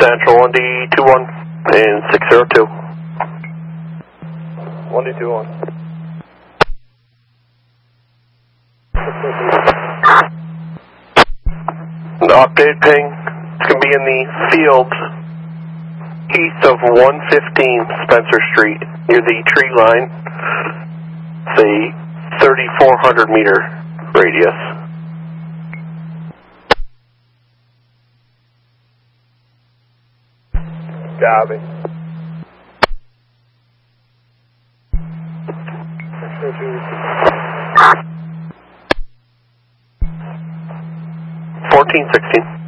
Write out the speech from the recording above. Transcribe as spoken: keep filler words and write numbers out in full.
Central one D two one and six zero two. one D two one. The updated ping is going to be in the field east of one fifteen Spencer Street, near the tree line. It's a thirty-four hundred meter radius. Copy. fourteen sixteen.